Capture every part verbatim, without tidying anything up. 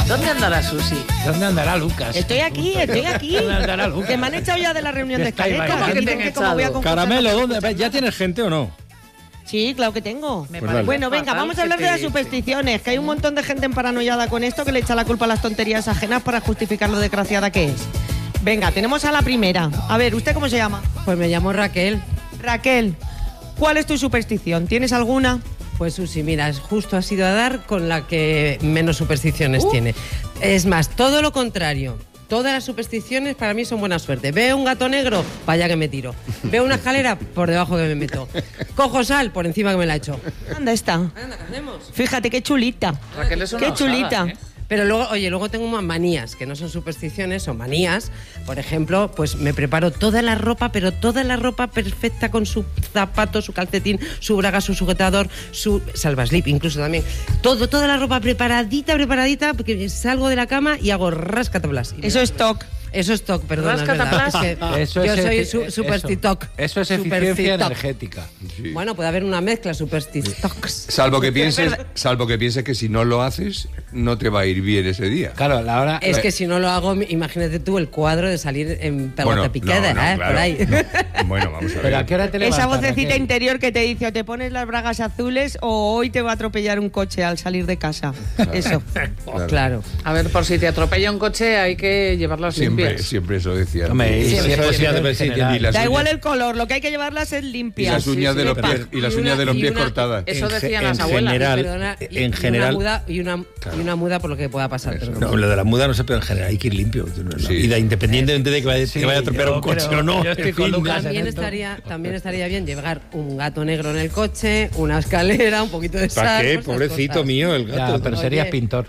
¿Dónde andará Susi? ¿Dónde andará Lucas? Estoy aquí, estoy aquí. ¿Dónde andará Lucas? Que me han echado ya de la reunión de Está ahí escaleta. bailando. Que ¿Cómo que dicen te han que cómo voy a echado? concursar. Caramelo, ¿dónde? ¿Ya tienes gente o no? Sí, claro que tengo. Me Pues parece Bueno, venga, fatal vamos a que hablar te de las dice. supersticiones, que hay un montón de gente emparanoiada con esto que le echa la culpa a las tonterías ajenas para justificar lo desgraciada que es. Venga, tenemos a la primera. A ver, ¿usted cómo se llama? Pues me llamo Raquel. Raquel, ¿cuál es tu superstición? ¿Tienes alguna? Pues Susi, mira, es justo ha sido a dar con la que menos supersticiones Uh. tiene. Es más, todo lo contrario. Todas las supersticiones para mí son buena suerte. Veo un gato negro, para allá que me tiro. Veo una escalera, por debajo que me meto. Cojo sal, por encima que me la echo. Anda está. Anda, ¿qué hacemos? Fíjate qué chulita. Raquel es una Qué osada, chulita. ¿eh? Pero luego, oye, luego tengo más manías, que no son supersticiones, son manías. Por ejemplo, pues me preparo toda la ropa, pero toda la ropa perfecta con su zapato, su calcetín, su braga, su sujetador, su salvaslip incluso también. Todo, toda la ropa preparadita, preparadita, porque salgo de la cama y hago rascatablas. Eso es toc. Eso es TOC, perdón. Rascatablas. Eso yo es soy efi- su, super eso. TikTok. Eso es Super eficiencia TikTok. energética. Sí. Bueno, puede haber una mezcla, super TikToks. Salvo que pienses, salvo que pienses que si no lo haces, no te va a ir bien ese día. Claro, la hora... Es que si no lo hago, imagínate tú el cuadro de salir en pelota picada, no, no, ¿eh? claro, Por ahí. no. Bueno, vamos a ver. ¿Pero a qué hora te Esa levantas, vocecita Raquel? interior que te dice o te pones las bragas azules o hoy te va a atropellar un coche al salir de casa. Eso. Claro. Claro. A ver, por si te atropella un coche hay que llevarlas Siempre, limpias. siempre eso decía. Hombre, y Siempre, siempre, siempre, siempre, siempre, en y las Da uñas- igual el color, lo que hay que llevarlas es y limpias. las uñas sí, de los sí. pies y las Y uñas una- de los y pies una- cortadas. Eso En ge- decían las en abuelas. general- Perdona, y- en y general- una muda, y, una, y una muda por lo que pueda pasar. Eso. perdona. No, lo de la muda no sé, pero en general hay que ir limpio. La Sí. vida, independientemente de que vaya, Sí, que vaya a atropellar yo un coche creo- o no. yo estoy en con fin. Lucas. También esto. estaría, también estaría bien llevar un gato negro en el coche, una escalera, un poquito de sal. ¿Para qué? pues esas Pobrecito cosas. mío, el Ya, gato. pero Oye. serías pintor.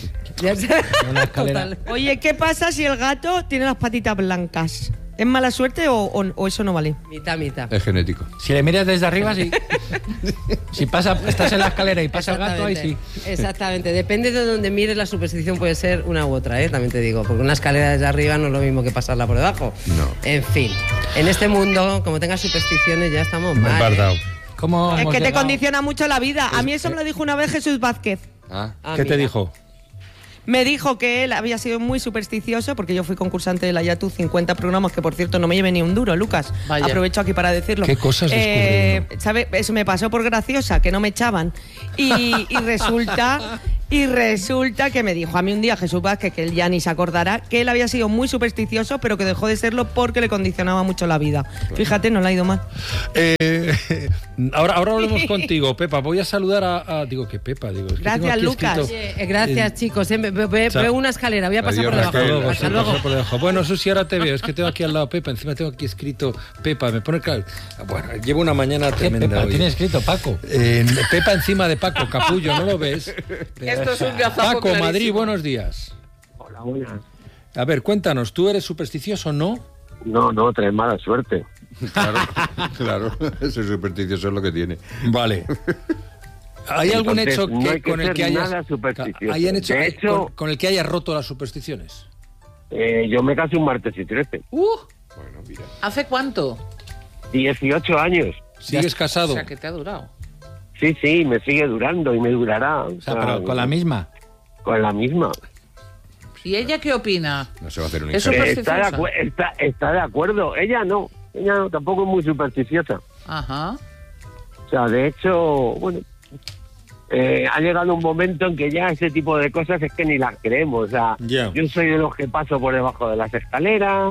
Ya está. Una escalera. Total. Oye, ¿qué pasa si el gato tiene las patitas blancas? ¿Es mala suerte o, o- o eso no vale? Mitad, mitad. Es genético. Si le miras desde arriba, sí. Si pasa, estás en la escalera y pasa el gato, ahí sí. Exactamente. Exactamente. Depende de donde mires, la superstición puede ser una u otra, ¿eh? También te digo. Porque una escalera desde arriba no es lo mismo que pasarla por debajo. No. En fin. En este mundo, como tengas supersticiones, ya estamos Me he mal. ¿eh? embardado. ¿Cómo Es hemos que te llegado? condiciona mucho la vida. A mí eso me lo dijo una vez Jesús Vázquez. Ah, Ah, ¿Qué te mira. dijo? Me dijo que él había sido muy supersticioso porque yo fui concursante de la Yatu, cincuenta programas, que por cierto no me llevé ni un duro, Lucas. Vaya. Aprovecho aquí para decirlo. ¿Qué cosas eh, ¿sabe? Eso me pasó por graciosa, que no me echaban. Y, y resulta y resulta que me dijo a mí un día Jesús Vázquez, que él ya ni se acordará, que él había sido muy supersticioso, pero que dejó de serlo porque le condicionaba mucho la vida. Fíjate, no le ha ido mal. Eh, ahora, ahora hablemos contigo, Pepa. Voy a saludar a. a- digo que Pepa, digo. es que Gracias, tengo aquí Lucas. escrito- Oye, eh, gracias, chicos. eh. Ve- ve- ve- Chao. Veo una escalera. Voy a pasar Adiós, por debajo. Raquel. Luego, Hasta sí, luego. paso por debajo. Bueno, Susi, ahora te veo. Es que tengo aquí al lado Pepa. Encima tengo aquí escrito Pepa. Me pone claro. Bueno, llevo una mañana ¿Qué tremenda Pepa? hoy. Tiene escrito Paco. Eh, Pepa encima de Paco Capullo, ¿no lo ves? Esto es un gazapo Paco, clarísimo. Madrid, buenos días. Hola, buenas. A ver, cuéntanos, ¿tú eres supersticioso o no? No, no, traes mala suerte. claro, claro. Ese supersticioso es lo que tiene. Vale. ¿Hay algún Entonces, hecho no que, hay que con el ser que hayas nada supersticioso. ¿hay un hecho, De hecho- con, con el que hayas roto las supersticiones? Eh, yo me casé un martes y trece. Uh, Bueno, mira. ¿hace cuánto? dieciocho años. ¿Sigues casado? O sea, que te ha durado. Sí, sí, me sigue durando y me durará. O sea, pero con la misma. Con la misma. ¿Y ella qué opina? No se va a hacer un Eso infarto. Eh, está, de supersticiosa. acu- está, está de acuerdo. Ella no. Ella no, tampoco es muy supersticiosa. Ajá. O sea, de hecho, bueno, eh, ha llegado un momento en que ya ese tipo de cosas es que ni las creemos. O sea, Ya. yo soy de los que paso por debajo de las escaleras,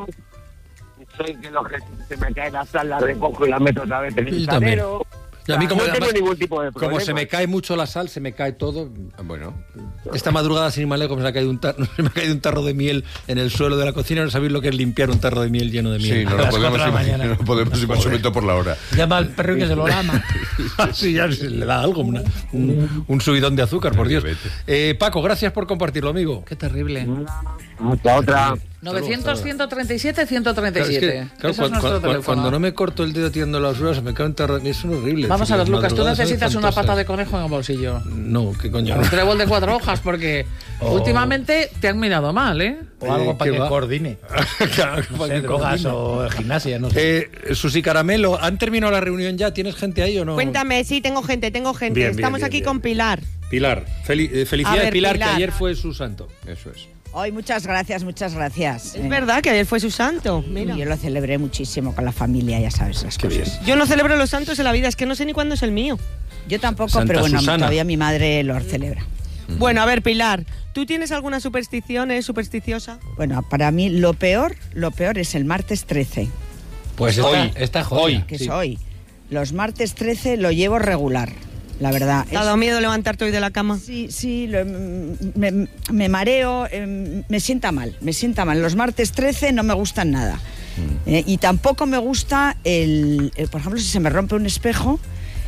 soy de los que se me cae la sal, la recojo y la meto otra vez en el Yo también. salero. Y a mí O sea, como- no tengo además, ningún tipo de problema. Como se me cae mucho la sal, se me cae todo. Bueno, Esta madrugada, sin ir más lejos, me ha caído un tarro, se me ha caído un tarro de miel en el suelo de la cocina. No sabéis lo que es limpiar un tarro de miel lleno de miel. sí, no A lo las podemos cuatro de la imaginar, mañana. no podemos imaginar, sobre todo por la hora. Llama al perro y que se lo lama. Sí, ya se le da algo, una- un, un subidón de azúcar, por Dios. Vete. Eh, Paco, gracias por compartirlo, amigo. Qué terrible. Hasta otra. novecientos, ciento treinta y siete, ciento treinta y Claro, es siete. que, claro, Ese es cuando, nuestro cuando- teléfono. cuando no me corto el dedo tirando las ruedas, me cae un tarro. Es horrible. Vamos a ver, Las Lucas, tú madrugadas son necesitas una espantosas. pata de conejo en el bolsillo. No, qué coño. Un trébol de cuatro hojas, porque Oh. últimamente te han mirado mal, ¿eh? O algo Eh, para ¿qué que va? coordine. Claro, No para sé, que drogas coordine. o gimnasia, no sé. Eh, Susi Caramelo, ¿han terminado la reunión ya? ¿Tienes gente ahí o no? Cuéntame, sí, tengo gente, tengo gente. Bien, bien, Estamos bien, aquí bien. con Pilar. Pilar, fel- eh, felicidades, ver, Pilar, Pilar. que ayer fue su santo. Eso es. Hoy muchas gracias, muchas gracias. Es verdad que ayer fue su santo. Mira. Yo lo celebré muchísimo con la familia, ya sabes las Qué cosas. bien. Yo no celebro los santos en la vida, es que no sé ni cuándo es el mío. Yo tampoco, Santa pero bueno, Susana. todavía mi madre lo celebra. Bueno, a ver, Pilar, ¿tú tienes alguna superstición, eh, supersticiosa? Bueno, para mí lo peor, lo peor es el martes trece, Pues esta, Hoy, esta joya. hoy. que Sí. es hoy. Los martes trece lo llevo regular, la verdad. ¿Te ha Es- dado miedo levantarte hoy de la cama? Sí, sí, lo- me, me mareo, eh, me sienta mal, me sienta mal. Los martes trece no me gustan nada. Eh, y tampoco me gusta el, el, por ejemplo, si se me rompe un espejo,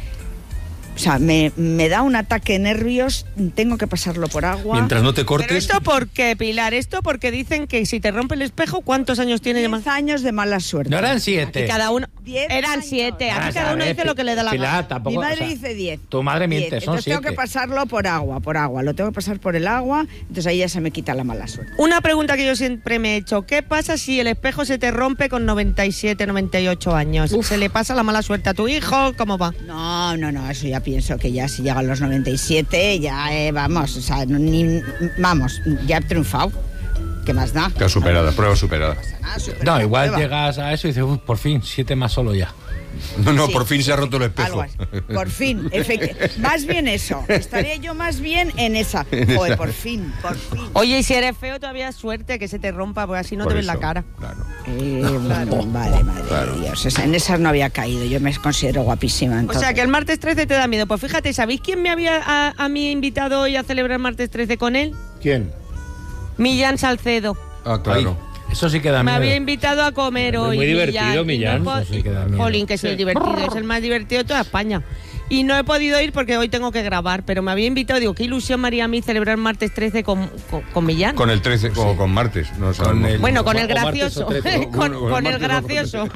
o sea, me, me da un ataque de nervios, tengo que pasarlo por agua. Mientras no te ¿Pero cortes. esto por qué, Pilar? Esto porque dicen que si te rompe el espejo, ¿cuántos años tiene de más? diez años de mala suerte. No eran siete. Y cada uno... Diez Eran años. siete. Aquí Ah, cada uno sabes, dice lo que le da la Pilar, gana. tampoco, Mi madre o sea, dice diez. Tu madre miente, diez. son Entonces tengo siete. que pasarlo por agua, por agua. Lo tengo que pasar por el agua, entonces ahí ya se me quita la mala suerte. Una pregunta que yo siempre me he hecho. ¿Qué pasa si el espejo se te rompe con noventa y siete, noventa y ocho años? ¿Se le pasa la mala suerte a tu hijo? ¿Cómo va? No, no, no, eso ya pienso que ya si llegan los noventa y siete, ya eh, vamos, o sea, no- ni, vamos, ya he triunfado. ¿Qué más da? Está superada, prueba superada. Ah, súper No, bien, igual prueba. llegas a eso y dices, "Uy, por fin, siete más solo ya". No, no, Sí. por fin se ha roto el espejo. Algo así. Por fin, efectivamente. Más bien eso. Estaría yo más bien en esa. Joder, por fin, por fin. Oye, y si eres feo, todavía es suerte que se te rompa, porque así no Por te ves la eso, cara. Claro. Eh, vale, madre Claro. de Dios. Esa- en esas no había caído. Yo me considero guapísima. O entonces. sea, que el martes trece te da miedo. Pues fíjate, ¿sabéis quién me había a, a mí invitado hoy a celebrar el martes trece con él? ¿Quién? Millán Salcedo. Ah, claro. Eso sí que da Me miedo. había invitado a comer Hombre, hoy. muy divertido, y Millán. no he po- Eso sí que da miedo. Jolín, que sí, es divertido. Es el más divertido de toda España. Y no he podido ir porque hoy tengo que grabar, pero me había invitado. Digo, qué ilusión me haría a mí celebrar martes trece con, con, con Millán. Con el trece, o con martes. No sabemos. el- Bueno, con o- el o martes gracioso. o trece, o- con o- o con el martes o gracioso.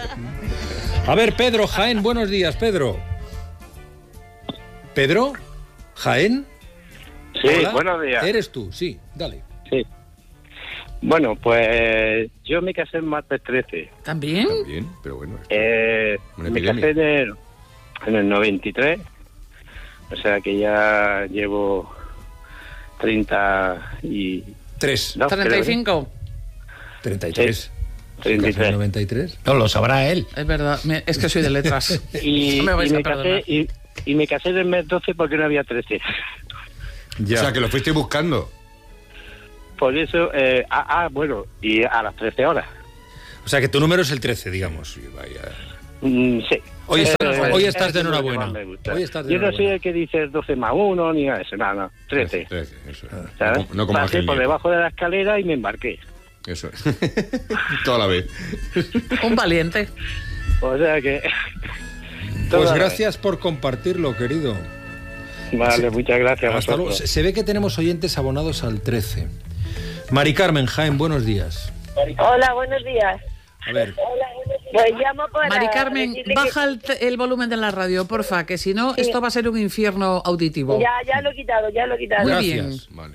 A ver, Pedro, Jaén, buenos días, Pedro. ¿Pedro? ¿Jaén? Sí, Hola. buenos días. Eres tú, sí, dale. Sí. Bueno, pues yo me casé en martes trece. ¿También? También, pero bueno. esto- Eh, Una me epidemia. casé en el, en el noventa y tres. O sea que ya llevo treinta y... Tres. no, creo que- ¿treinta y cinco? treinta y tres. treinta y tres. noventa y tres. No, lo sabrá él. Es verdad, me- es que soy de letras. Y, No me vais y a me perdonar. casé, y, y me casé en el mes doce porque no había trece. Ya. O sea, que lo fuiste buscando. Por eso, eh, ah, ah, bueno, y a las trece horas. O sea, que tu número es el trece, digamos. Sí, vaya. Mm, sí. Hoy estás- Eh, hoy estás es de lo que enhorabuena. más me gusta. Hoy estás de Yo no soy enhorabuena. el que dice doce más uno ni nada de eso, nada, no, trece. trece, eso. ¿Sabes? No, como- no como Pasé Ángel por Nieto. debajo de la escalera y me embarqué. Eso es. Toda la vez. Un valiente. O sea que... Pues toda la gracias por compartirlo, querido. vez. Vale, muchas gracias. a Hasta luego. vosotros. Se, se ve que tenemos oyentes abonados al trece. Mari Carmen, Jaén, buenos días. Hola, buenos días. A ver, Pues llamo para... Mari Carmen, decirle baja el, te- el volumen de la radio, porfa, que si no, esto va a ser un infierno auditivo. que- Ya, ya lo he quitado, ya lo he quitado. Muy gracias. Vale.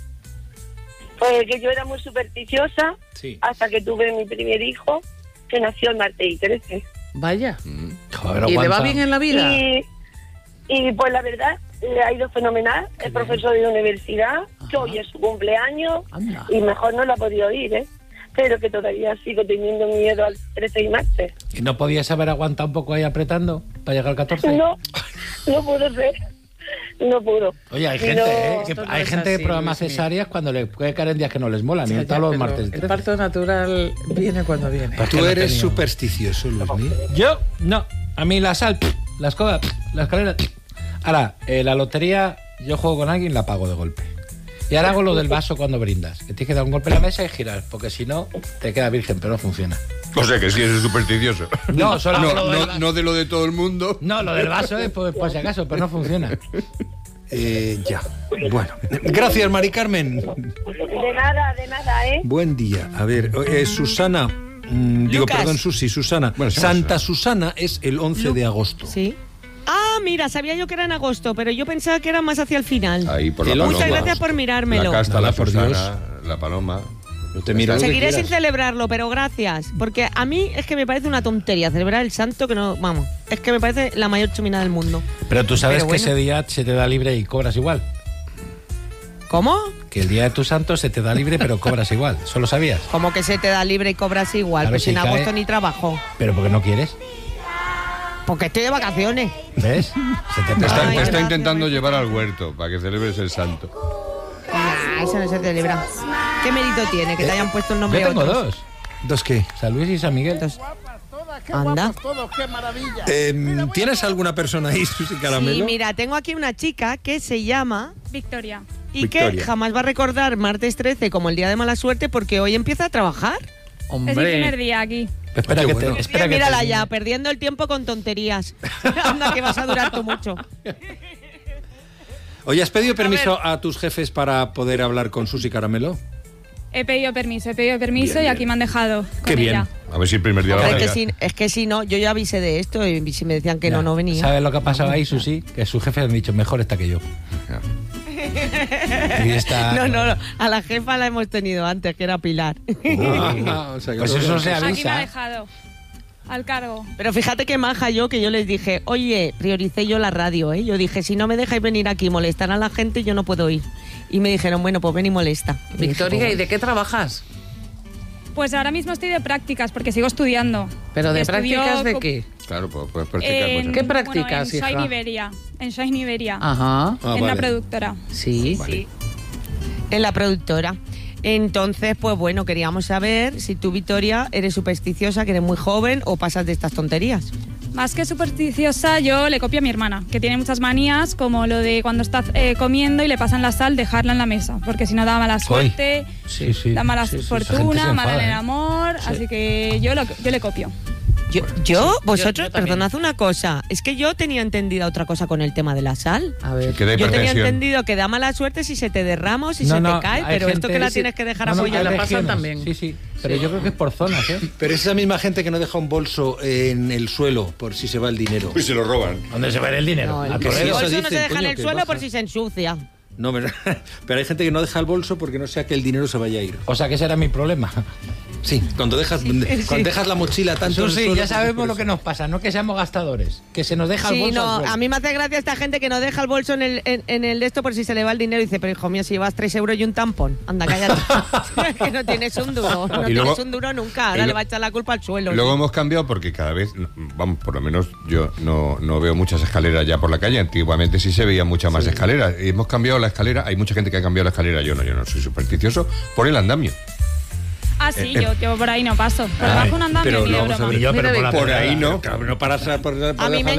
Pues que yo era muy supersticiosa Sí. hasta que tuve mi primer hijo, que nació el martes y trece. Vaya. Joder, ¿Y le va aguanta. bien en la vida? Y, y pues la verdad, le ha ido fenomenal. Es profesor de universidad, que hoy es su cumpleaños, Anda. y mejor no lo ha podido ir, ¿eh? Pero que todavía sigo teniendo miedo al trece y martes. ¿Y no podías haber aguantado un poco ahí apretando para llegar al catorce? No, no pudo ser. No pudo. Oye, hay No, gente, ¿eh? que esto no hay es gente de así, programas Luismi. cesáreas cuando le puede caer en días que no les molan, ni Ya, un tal los pero martes. el trece. parto natural viene cuando viene. Pues Tú que no eres tenía. supersticioso, Luismi. Yo, no. A mí la sal, pff, la escoba, pff, la escalera. pff. Ahora, eh, la lotería, yo juego con alguien y la pago de golpe. Y ahora hago lo del vaso cuando brindas. Que tienes que dar un golpe en la mesa y girar, porque si no, te queda virgen, pero no funciona. O sea, que sí es supersticioso. No, solo no, hago lo del no, vaso. no de lo de todo el mundo. No, lo del vaso es por, por si acaso, pero no funciona. Eh, ya. Bueno. Gracias, Mari Carmen. De nada, de nada, ¿eh? Buen día. A ver, eh, Susana. mm, digo, Lucas. perdón, Susi, Susana. Bueno, sí, Santa Susana es el once de agosto. Sí. Ah, mira, sabía yo que era en agosto, pero yo pensaba que era más hacia el final. Ahí por El la once. paloma. Muchas gracias por mirármelo. La casta, Nada, la por Susana, la paloma. Yo te miro lo que Seguiré sin quieras. celebrarlo, pero gracias. Porque a mí es que me parece una tontería celebrar el santo que no... Vamos, es que me parece la mayor chumina del mundo. Pero tú sabes Pero que bueno. ese día se te da libre y cobras igual. ¿Cómo? Que el día de tu santo se te da libre pero cobras igual. ¿Solo sabías? Como que se te da libre y cobras igual. Claro, Pues si en cae- agosto ni trabajo. Pero porque no quieres. Porque estoy de vacaciones. ¿Ves? Se te Te está, Ay, te está gracias. intentando llevar al huerto para que celebres el santo. Nah, eso no se celebra. ¿Qué mérito tiene que te hayan puesto el nombre Yo tengo otros? dos. ¿Dos qué? San Luis y San Miguel. Anda. Eh, ¿Tienes alguna persona ahí, Susi Caramelo? Sí, mira, tengo aquí una chica que se llama Victoria. y Victoria. que jamás va a recordar martes trece como el día de mala suerte porque hoy empieza a trabajar. Es mi primer día aquí. Espera Qué que bueno. te, espera Mira, que mírala te- ya, perdiendo el tiempo con tonterías. Anda, que vas a durar tú mucho. Oye, ¿has pedido permiso a, tus jefes para poder hablar con Susi Caramelo? He pedido permiso, he pedido permiso Bien, y bien. aquí me han dejado con Qué bien. ella. A ver si el primer día lo Es va a que, llegar. si, es que si no, yo ya avisé de esto y si me decían que Ya. no, no venía. ¿Sabes lo que ha pasado ahí, Susi? Que sus jefes han dicho, mejor está que yo. Y está... No, no, no, a la jefa la hemos tenido antes, que era Pilar. Ah, o sea que Pues todo- eso se Aquí me ha avisa. dejado. Al cargo. Pero fíjate que maja yo, que yo les dije, oye, prioricé yo la radio, ¿eh? Yo dije, si no me dejáis venir aquí y molestar a la gente, yo no puedo ir. Y me dijeron, bueno, pues ven y molesta. Y dije, Victoria, pues, ¿y de qué trabajas? Pues ahora mismo estoy de prácticas porque sigo estudiando. ¿Pero de Estudio prácticas de co- qué? Claro, pues puedes practicar En, cosas. ¿Qué practicas, bueno, en hija? Shine Iberia. En Shine Iberia. Ajá. Ah, en vale. la productora. Sí. Sí. en la productora. Entonces, pues bueno, queríamos saber si tú, Victoria, eres supersticiosa, que eres muy joven o pasas de estas tonterías. Más que supersticiosa, yo le copio a mi hermana, que tiene muchas manías, como lo de cuando está eh, comiendo y le pasan la sal, dejarla en la mesa, porque si no da mala suerte, Sí, sí. da mala Sí, sí, esa gente se fortuna, enfada, mala en el ¿eh? amor, así que yo, lo, yo le copio. Yo, yo vosotros, yo también. perdonad una cosa, es que yo tenía entendida otra cosa con el tema de la sal. A ver. Que da Yo tenía hipertensión. entendido que da mala suerte si se te derrama o si No, se no, te cae, hay pero esto gente- que la sí. tienes que dejar No, no, apoyada. hay la pasan regiones. también. Sí, sí. Pero yo creo que es por zonas, ¿eh? Pero es esa misma gente que no deja un bolso en el suelo por si se va el dinero. Y se lo roban. ¿Dónde se va el dinero? No, el Al que sí, torero. bolso eso no se dicen, deja en coño, el que suelo baja. por si se ensucia. No, pero, pero hay gente que no deja el bolso porque no sea que el dinero se vaya a ir. O sea, que ese era mi problema. Sí, cuando dejas, cuando dejas la mochila tanto en el Susi, suelo, ya pues sabemos por lo eso. que nos pasa, no que seamos gastadores, que se nos deja el Sí, bolso. al no, suelo. a mí me hace gracia esta gente que no deja el bolso en el, en, en el de esto por si se le va el dinero y dice, pero hijo mío, si llevas tres euros y un tampón, anda, cállate. que no tienes un duro, no Y luego- tienes un duro nunca, ahora y lo- le va a echar la culpa al suelo. Luego hemos cambiado porque cada vez, vamos, por lo menos yo no, no veo muchas escaleras ya por la calle. Antiguamente sí se veían muchas más escaleras. Y hemos cambiado la escalera, hay mucha gente que ha cambiado la escalera, yo no, yo no soy supersticioso, por el andamio. Ah, sí, yo, yo por ahí no paso. Por debajo un andamio pero ni no, de vamos a broma. ver, yo, pero Mira, por la Por pedrada. ahí no. Claro, no para, para, para A mí me dejar la